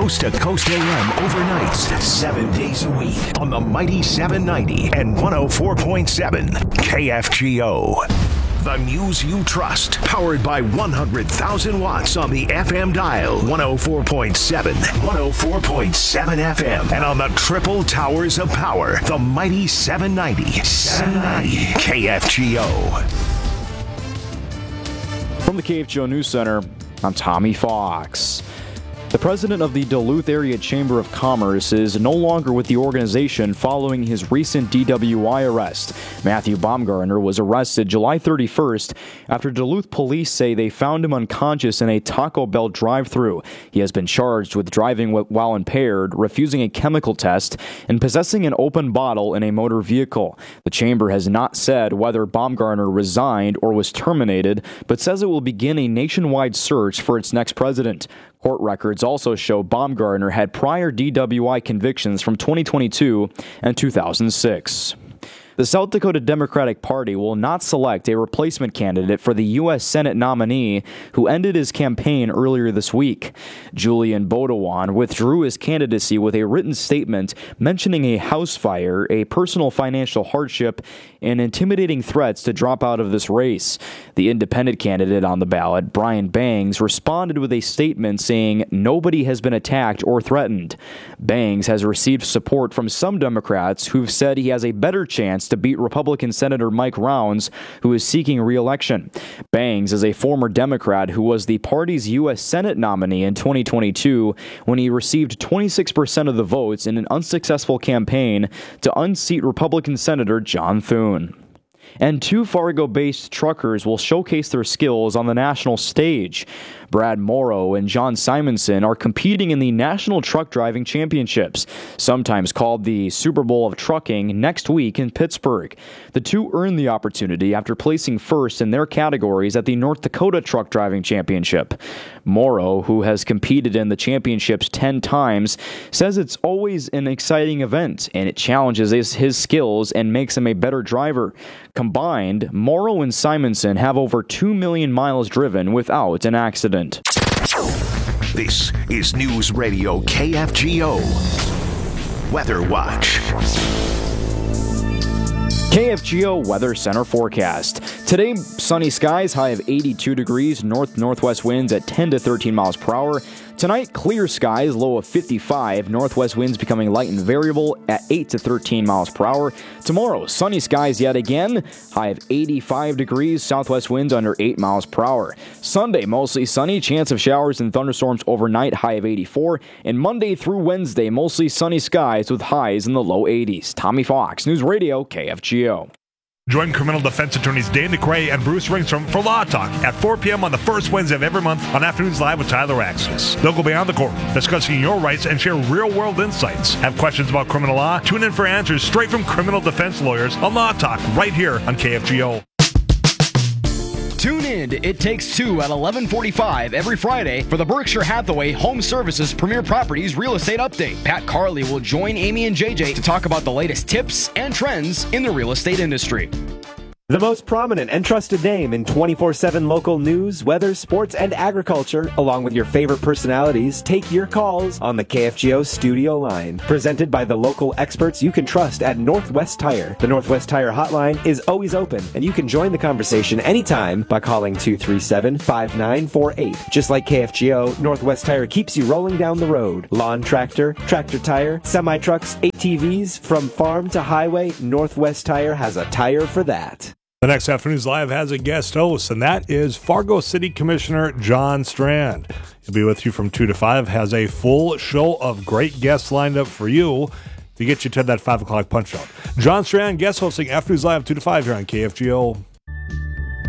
Coast to Coast AM overnights, 7 days a week on the Mighty 790 and 104.7 KFGO. The news you trust, powered by 100,000 watts on the FM dial, 104.7, 104.7 FM, and on the triple towers of power, the Mighty 790, 790 KFGO. From the KFGO News Center, I'm Tommy Fox. The president of the Duluth Area Chamber of Commerce is no longer with the organization following his recent DWI arrest. Matthew Baumgartner was arrested July 31st after Duluth police say they found him unconscious in a Taco Bell drive-thru. He has been charged with driving while impaired, refusing a chemical test, and possessing an open bottle in a motor vehicle. The chamber has not said whether Baumgartner resigned or was terminated, but says it will begin a nationwide search for its next president. Court records also show Baumgartner had prior DWI convictions from 2022 and 2006. The South Dakota Democratic Party will not select a replacement candidate for the U.S. Senate nominee who ended his campaign earlier this week. Julian Bodowan withdrew his candidacy with a written statement mentioning a house fire, a personal financial hardship, and intimidating threats to drop out of this race. The independent candidate on the ballot, Brian Bangs, responded with a statement saying nobody has been attacked or threatened. Bangs has received support from some Democrats who've said he has a better chance to beat Republican Senator Mike Rounds, who is seeking re-election. Bangs is a former Democrat who was the party's U.S. Senate nominee in 2022 when he received 26% of the votes in an unsuccessful campaign to unseat Republican Senator John Thune. And two Fargo-based truckers will showcase their skills on the national stage. Brad Morrow and John Simonson are competing in the National Truck Driving Championships, sometimes called the Super Bowl of Trucking, next week in Pittsburgh. The two earned the opportunity after placing first in their categories at the North Dakota Truck Driving Championship. Morrow, who has competed in the championships 10 times, says it's always an exciting event, and it challenges his skills and makes him a better driver. Combined, Morrow and Simonson have over 2 million miles driven without an accident. This is News Radio KFGO Weather Watch. KFGO Weather Center forecast. Today, sunny skies, high of 82 degrees, north-northwest winds at 10 to 13 miles per hour. Tonight, clear skies, low of 55, northwest winds becoming light and variable at 8 to 13 miles per hour. Tomorrow, sunny skies yet again, high of 85 degrees, southwest winds under 8 miles per hour. Sunday, mostly sunny, chance of showers and thunderstorms overnight, high of 84. And Monday through Wednesday, mostly sunny skies with highs in the low 80s. Tommy Fox, News Radio, KFGO. Join criminal defense attorneys Dane DeCray and Bruce Ringstrom for Law Talk at 4 p.m. on the first Wednesday of every month on Afternoons Live with Tyler Axis. They'll go beyond the courtroom, discussing your rights and share real-world insights. Have questions about criminal law? Tune in for answers straight from criminal defense lawyers on Law Talk right here on KFGO. Tune in to It Takes Two at 11:45 every Friday for the Berkshire Hathaway Home Services Premier Properties Real Estate Update. Pat Carley will join Amy and JJ to talk about the latest tips and trends in the real estate industry. The most prominent and trusted name in 24/7 local news, weather, sports, and agriculture, along with your favorite personalities, take your calls on the KFGO studio line. Presented by the local experts you can trust at Northwest Tire. The Northwest Tire hotline is always open, and you can join the conversation anytime by calling 237-5948. Just like KFGO, Northwest Tire keeps you rolling down the road. Lawn tractor, tractor tire, semi-trucks, ATVs, from farm to highway, Northwest Tire has a tire for that. The next Afternoons Live has a guest host, and that is Fargo City Commissioner John Strand. He'll be with you from 2 to 5, has a full show of great guests lined up for you to get you to that 5 o'clock punch out. John Strand, guest hosting Afternoons Live 2 to 5 here on KFGO.